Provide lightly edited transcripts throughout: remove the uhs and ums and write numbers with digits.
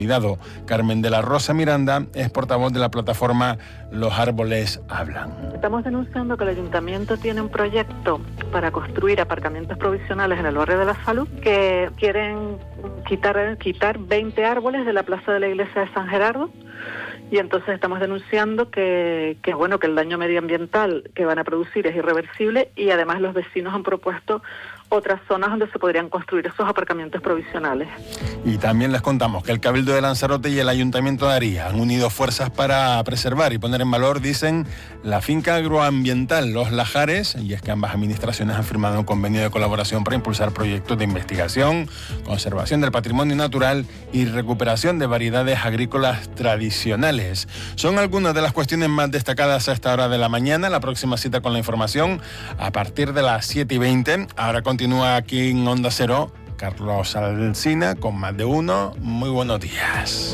Carmen de la Rosa Miranda es portavoz de la plataforma Los Árboles Hablan. Estamos denunciando que el ayuntamiento tiene un proyecto para construir aparcamientos provisionales en el barrio de la Salud, que quieren quitar 20 árboles de la plaza de la iglesia de San Gerardo. Y entonces estamos denunciando que el daño medioambiental que van a producir es irreversible, y además los vecinos han propuesto otras zonas donde se podrían construir esos aparcamientos provisionales. Y también les contamos que el Cabildo de Lanzarote y el Ayuntamiento de Aría han unido fuerzas para preservar y poner en valor, dicen, la finca agroambiental Los Lajares, y es que ambas administraciones han firmado un convenio de colaboración para impulsar proyectos de investigación, conservación del patrimonio natural y recuperación de variedades agrícolas tradicionales. Son algunas de las cuestiones más destacadas a esta hora de la mañana. La próxima cita con la información a partir de las 7:20. Ahora continúa aquí en Onda Cero Carlos Alsina con Más de Uno. Muy buenos días.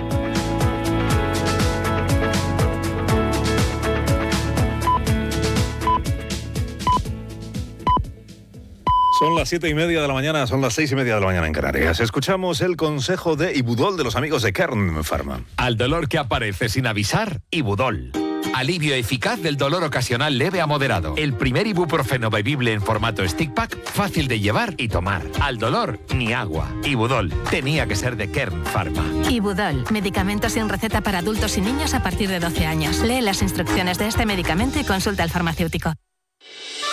Son las 7:30 de la mañana, son las 6:30 de la mañana en Canarias. Escuchamos el consejo de Ibudol de los amigos de Kern Pharma. Al dolor que aparece sin avisar, Ibudol. Alivio eficaz del dolor ocasional leve a moderado. El primer ibuprofeno bebible en formato stick pack, fácil de llevar y tomar. Al dolor, ni agua. Ibudol. Tenía que ser de Kern Pharma. Ibudol. Medicamento sin receta para adultos y niños a partir de 12 años. Lee las instrucciones de este medicamento y consulta al farmacéutico.